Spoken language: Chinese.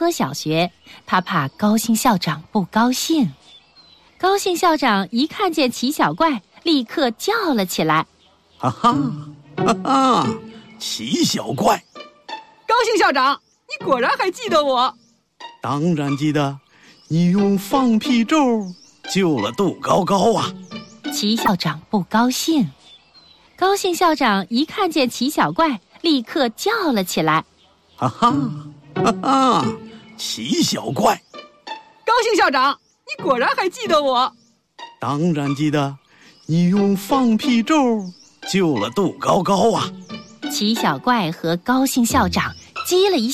坡小学，他怕高兴校长不高兴。高兴校长一看见奇小怪，立刻叫了起来： 哈哈哈哈，奇小怪！ 高兴校长，你果然还记得我。 当然记得，你用放屁咒救了杜高高啊！ 奇校长不高兴。高兴校长一看见奇小怪，立刻叫了起来： 哈哈哈哈，奇小怪！ 高兴校长，你果然还记得我。 当然记得，你用放屁咒救了杜高高啊！ 奇小怪和高兴校长击了一